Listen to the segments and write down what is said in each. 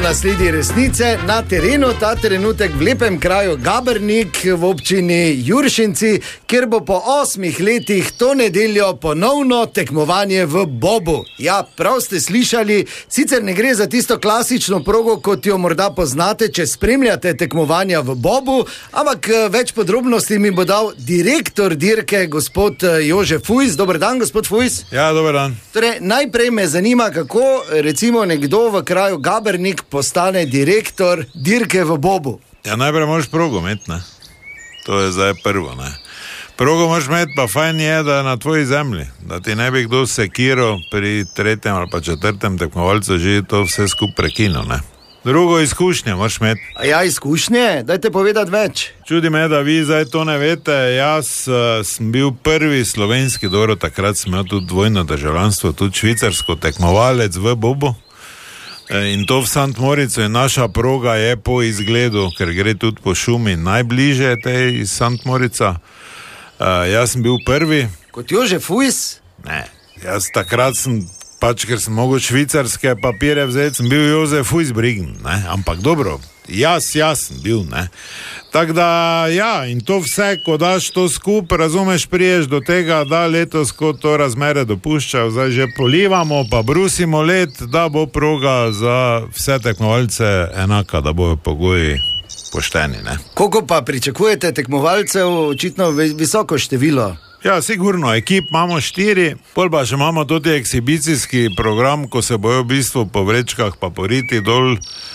Nasledi resnice na terenu, ta trenutek v lepem kraju Gabernik v občini Juršinci, kjer bo po 8 letih to nedeljo ponovno tekmovanje v bobu. Ja, prav ste slišali, sicer ne gre za tisto klasično progo, kot jo morda poznate, če spremljate tekmovanja v bobu, ampak več podrobnosti mi bo dal direktor dirke, gospod Jože Fujs. Dober dan, gospod Fujs. Ja, dober dan. Torej, najprej me zanima, kako recimo nekdo v kraju Gabernik postane direktor dirke v bobu. Ja, najprej moraš progo imeti, ne? To je zdaj prvo, ne? Progo moraš imeti, pa fajn je, da je na tvoji zemlji, da ti ne bi kdo sekiral pri 3. ali pa 4. tekmovalcu že to vse skupaj prekinil, ne? Drugo, izkušnje moraš imeti. A ja, izkušnje? Dajte povedati več. Čudi me, da vi zdaj to ne veste. Jaz sem bil prvi slovenski, dobro, takrat sem imel tudi dvojno državljanstvo, tudi švicarsko, tekmovalec v bobu. In to v Sant Moricu, in naša proga je po izgledu, ker gre tudi po šumi najbliže tej Sant Morica. Jaz sem bil prvi. Kot Jože Fujs? Ne, jaz takrat sem, pač ker sem mogel švicarske papire vzeti, sem bil Jože Fujs Brigen, ne, ampak dobro, jaz sem bil, ne. Tako da, ja, in to vse, ko daš to skupaj, razumeš, priješ do tega, da letos, ko to razmere dopuščajo, zdaj že polivamo, pa brusimo led, da bo proga za vse tekmovalce enaka, da bojo pogoji pošteni, ne. Koliko pa pričakujete tekmovalcev, očitno visoko število? Ja, sigurno, ekip imamo 4, pol pa še imamo tudi ekshibicijski program, ko se bojo v bistvu po vrečkah pa po riti dol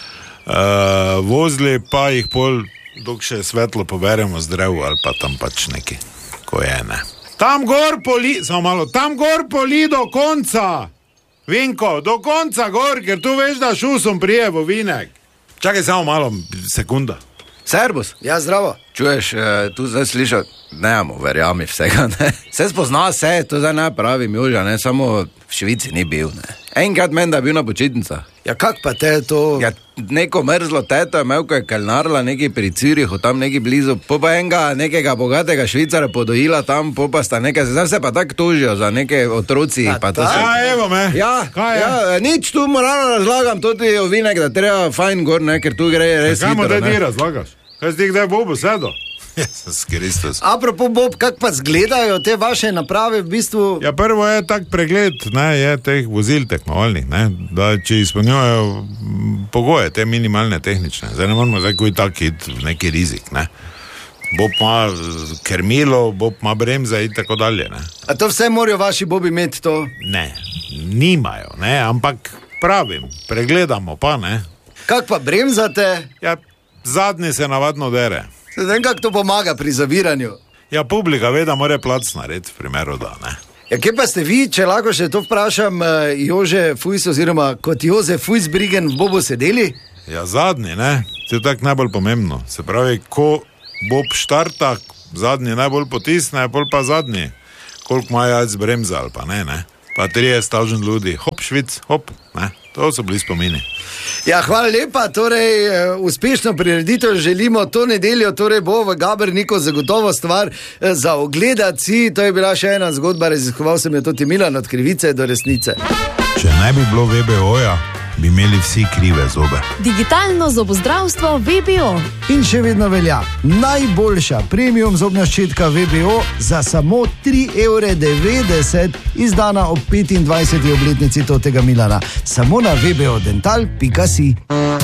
vozili, pa jih pol, dok še svetlo poberemo z drevu ali pa tam pač neki, ko je, ne. Tam gor poli do konca, Vinko, do konca gor, ker tu veš, da šusom prije v ovinek. Čakaj samo malo, sekunda. Servus. Ja, zdravo. Čuješ, tu zdaj slišal, nemamo, verjami vsega, ne. Vse spozna se, to zdaj ne pravim, Joža, ne, samo v Švici ni bil, ne. Enkrat meni, da je bil na počitnicah. Ja, kak pa te to? Ja, neko mrzlo teto je imel, ko je kelnarila neki pri Cirihu, tam neki blizu, po pa nekega bogatega Švicara podojila tam, po pa sta nekaj, zdaj se pa tako tožijo za neke otroci. Ja, pa to ta? Ja, evo me. Ja, Kaj je? ja, nič tu moralno razlagam, tudi ovinek, da treba fajn gor, ne, ker tu gre res Kaj mu hitro, te ti ne. razlagaš? Kaj si ti kdaj bobo sedo? Jezus Kristus. Apropo bob, kak pa zgledajo te vaše naprave v bistvu? Ja, prvo je tak pregled, ne, je teh vozil tekmovalnih, ne, da če izpolnjujejo pogoje, te minimalne tehnične. Zdaj ne moramo zdaj koji tak iti v neki rizik, ne. Bob ima krmilo, bob ima bremze in tako dalje, ne. A to vse morajo vaši bobi imeti to? Ne, nimajo, ne, ampak pravim, pregledamo pa, ne. Kak pa bremzate? Ja, zadnji se navadno dere. Ne vem, kak to pomaga pri zaviranju. Ja, publika ve, da mora plac narediti, v primeru da, ne. Ja, kje pa ste vi, če lahko še to vprašam, Jože Fujs oziroma kot Jože Fujs Brigen v bobu sedeli? Ja, zadnji, ne, to je tako najbolj pomembno. Se pravi, ko bob štarta, zadnji najbolj potisne, pol pa zadnji, koliko ima jajc bremza ali pa ne, ne. Pa 30.000 ljudi, hop, Švic, hop, ne, to so bili spomini. Ja, hvala lepa, torej uspešno prireditev želimo to nedeljo, torej bo v Gaberniku zagotovo stvar za ogledati si, to je bila še ena zgodba, raziskoval sem jo tudi Milan od krivice do resnice. Če ne bi bilo VBO-ja, bi imeli vsi krive zobe. Digitalno zobozdravstvo VBO. In še vedno velja, najboljša premium zobna ščetka VBO za samo 3,90 €, izdana ob 25. obletnici totega Milana. Samo na vbodental.si.